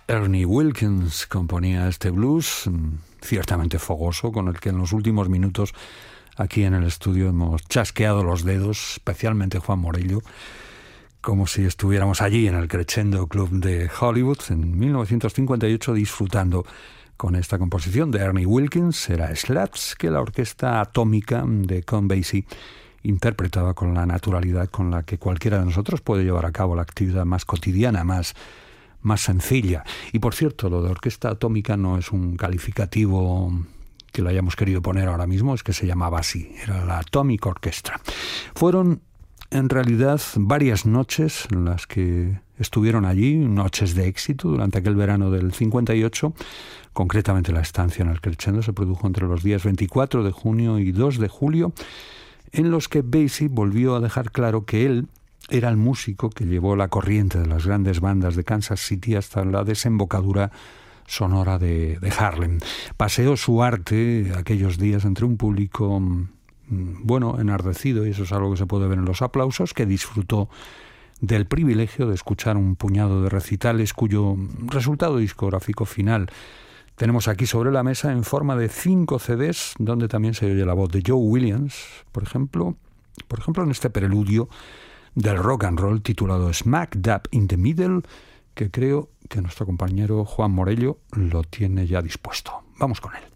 Ernie Wilkins componía este blues ciertamente fogoso, con el que en los últimos minutos aquí en el estudio hemos chasqueado los dedos, especialmente Juan Morello, como si estuviéramos allí en el Crescendo Club de Hollywood en 1958 disfrutando con esta composición de Ernie Wilkins. Era Slats, que la orquesta atómica de Count Basie interpretaba con la naturalidad con la que cualquiera de nosotros puede llevar a cabo la actividad más cotidiana, más sencilla. Y por cierto, lo de orquesta atómica no es un calificativo que lo hayamos querido poner ahora mismo, es que se llamaba así, era la Atomic Orchestra. Fueron en realidad varias noches en las que estuvieron allí, noches de éxito durante aquel verano del 58, concretamente la estancia en el Crescendo se produjo entre los días 24 de junio y 2 de julio, en los que Basie volvió a dejar claro que él era el músico que llevó la corriente de las grandes bandas de Kansas City hasta la desembocadura sonora de Harlem. Paseó su arte aquellos días entre un público, enardecido, y eso es algo que se puede ver en los aplausos, que disfrutó del privilegio de escuchar un puñado de recitales cuyo resultado discográfico final tenemos aquí sobre la mesa en forma de 5 CDs, donde también se oye la voz de Joe Williams, por ejemplo en este preludio del rock and roll titulado Smack Dab in the Middle, que creo que nuestro compañero Juan Morello lo tiene ya dispuesto. Vamos con él.